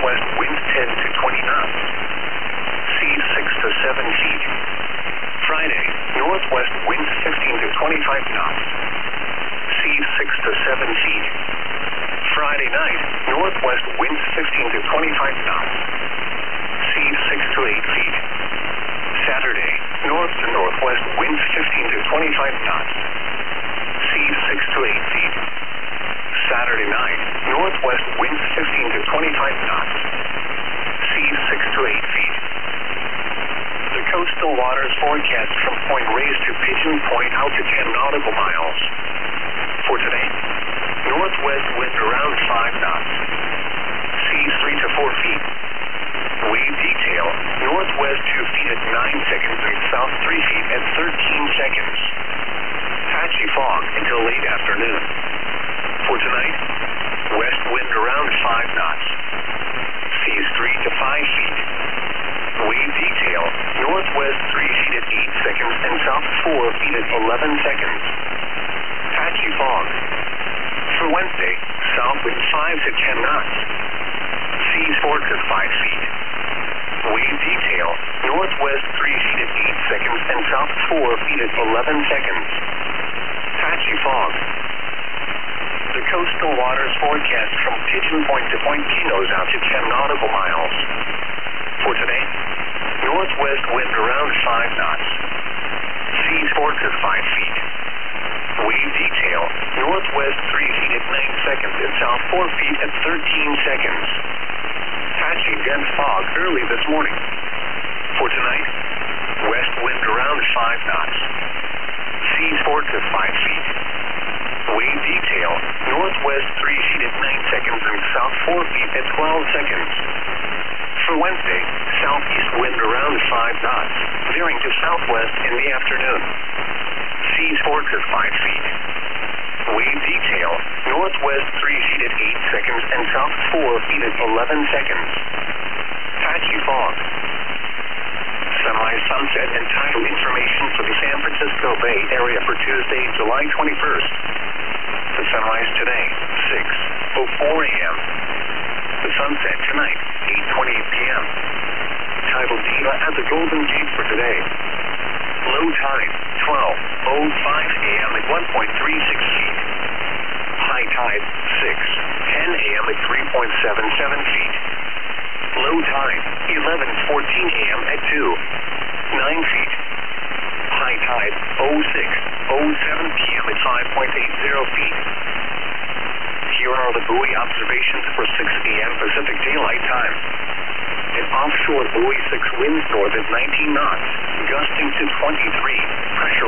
northwest winds 10 to 20 knots. Seas 6 to 7 feet. Friday, northwest winds 15 to 25 knots. Seas 6 to 7 feet. Friday night, northwest winds 15 to 25 knots. Seas 6 to 8 feet. Saturday, north to northwest winds 15 to 25 knots. Seas 6 to 8 feet. Saturday night, northwest winds 15 to 25 knots. Seas 6 to 8 feet. The coastal waters forecast from Point Reyes to Pigeon Point out to 10 nautical miles. For today, northwest wind around 5 knots. Seas 3 to 4 feet. Wave detail, northwest 2 feet at 9 seconds and south 3 feet at 13 seconds. Patchy fog until late afternoon. For tonight, west wind around 5 knots. Seas 3 to 5 feet. Wave detail, northwest 3 feet at 8 seconds and south 4 feet at 11 seconds. Patchy fog. For Wednesday, south wind 5 to 10 knots. Seas 4 to 5 feet. Wave detail, northwest 3 feet at 8 seconds and south 4 feet at 11 seconds. Patchy fog. The coastal waters forecast from Pigeon Point to Point Pinos out to 10 nautical miles. For today, northwest wind around 5 knots. Seas 4 to 5 feet. Wave detail, northwest 3 feet at 9 seconds and south 4 feet at 13 seconds. Patchy dense fog early this morning. For tonight, west wind around 5 knots. Seas 4 to 5 feet. Wave detail, northwest 3 feet at 9 seconds and south 4 feet at 12 seconds. For Wednesday, southeast wind around 5 knots, veering to southwest in the afternoon. Seas 4 to 5 feet. Wave detail, northwest 3 feet at 8 seconds and south 4 feet at 11 seconds. Patchy fog. Semi-sunset and tidal information for the San Francisco Bay Area for Tuesday, July 21st. The sunrise today, 6:04 a.m. The sunset tonight, 8:28 p.m. Tidal data at the Golden Gate for today. Low tide, 12:05 a.m. at 1.36 feet. High tide, 6:10 a.m. at 3.77 feet. Low tide, 11:14 a.m. at 2.9 feet. High tide, 06:07 p.m. at 5.80 feet. Here are the buoy observations for 6 a.m. Pacific Daylight Time. An offshore buoy 6 winds north at 19 knots, gusting to 23, pressure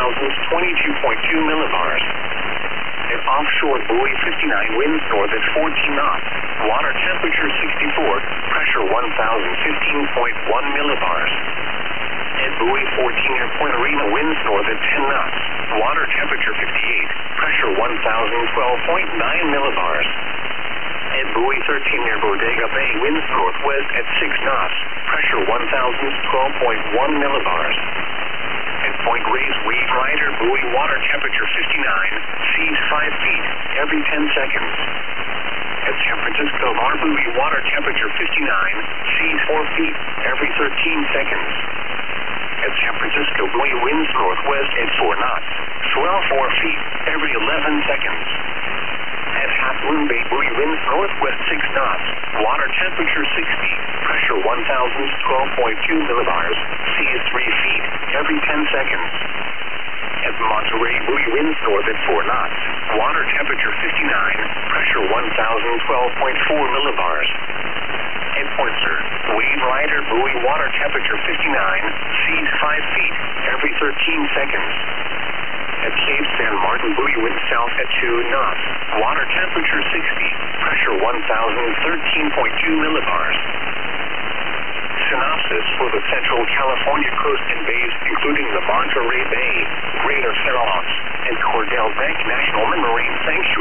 1,022.2 millibars. An offshore buoy 59 winds north at 14 knots, water temperature 64, pressure 1,015.1 millibars. At buoy 14 near Point Arena winds north at 10 knots, water temperature 58, pressure 1,012.9 millibars. At buoy 13 near Bodega Bay winds northwest at 6 knots, pressure 1,012.1 millibars. At Point Reyes Wave Rider buoy water temperature 59, seas 5 feet every 10 seconds. At San Francisco Bar buoy water temperature 59, seas 4 feet every 13 seconds. At San Francisco buoy winds northwest at 4 knots, swell 4 feet every 11 seconds. At Half Moon Bay buoy winds northwest 6 knots, water temperature 60, pressure 1,012.2 millibars, seas 3 feet every 10 seconds. At Monterey buoy winds north at 4 knots, water temperature 59, pressure 1,012.4 millibars. At Point Sur, Wave Rider buoy water temperature 59, seas 5 feet every 13 seconds. At Cape San Martin buoy wind south at 2 knots, water temperature 60, pressure 1,013.2 millibars. Synopsis for the Central California coast and bays, including the Monterey Bay, Greater Fairlawns, and Cordell Bank National Marine Sanctuary.